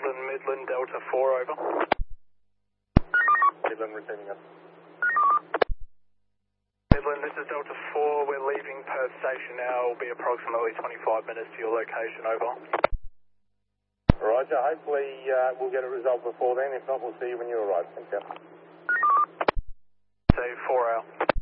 Midland, Delta 4, over. Midland receiving us. Midland, this is Delta 4. We're leaving Perth Station now. Will be approximately 25 minutes to your location, over. Roger, hopefully we'll get a result before then. If not, we'll see you when you arrive. Thank you. Say 4 out.